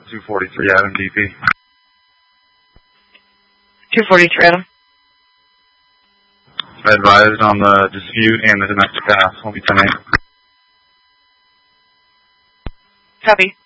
243 Adam DP. 243 Adam. I advised on the dispute and the domestic pass. Will be 10-8. Copy.